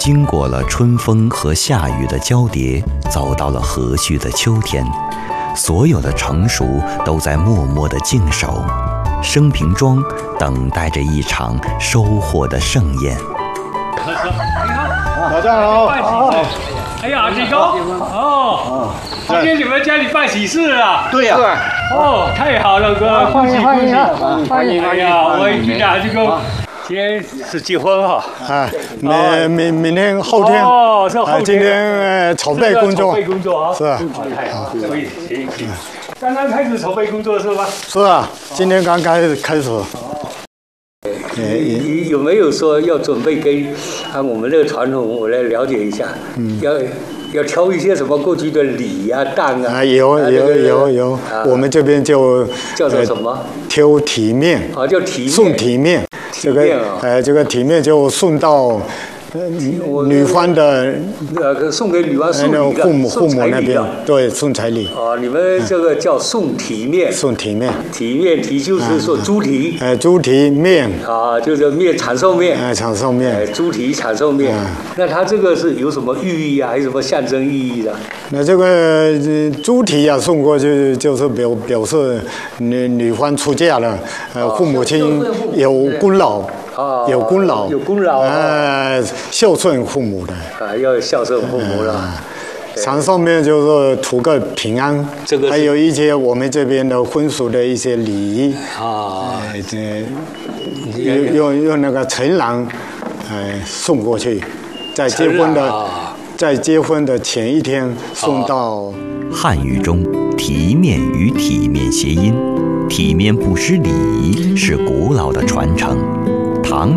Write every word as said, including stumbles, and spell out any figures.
经过了春风和夏雨的交叠，走到了和煦的秋天，所有的成熟都在默默地静守，生平庄等待着一场收获的盛宴。 早上好。好。 哎呀，李哥，哦，今天你们家里办喜事啊？ 对呀。 哦，太好了，哥，恭喜恭喜！ 欢迎欢迎！ 哎呀，我一听啊，这个今天是结婚哈。 啊，明明明天后天。 哦，是后天。 今天筹备工作。 筹备工作啊。 是啊。 太好，所以行行。刚刚开始筹备工作是吧？ 是啊，今天刚开始开始。 你有没有说要准备跟按我们这个传统，我来了解一下？嗯，要要挑一些什么过去的礼啊、当啊？ 啊，有有有有，我们这边就叫做什么？ 挑体面。 啊，叫体面。 送体面。这个呃，这个体面就送到。女方的呃，送给女方送礼的， 父母父母那边，对，送彩礼。 哦，你们这个叫送体面。 送体面。 体面体就是说猪蹄。 哎，猪蹄面。 啊，就是面长寿面。 哎，长寿面。 哎，猪蹄长寿面。那它这个是有什么寓意啊？还是什么象征意义的？ 那这个猪蹄啊，送过去就是表表示女女方出嫁了，呃，父母亲有功劳。 啊， 有功劳， 有功劳， 呃，孝顺父母的啊，要孝顺父母了。 长寿面就是图个平安， 这个还有一些我们这边的婚俗的一些礼仪啊， 这用用用那个陈郎，呃，送过去，在结婚的在结婚的前一天送到。 汉语中，体面与体面谐音，体面不失礼仪是古老的传承。唐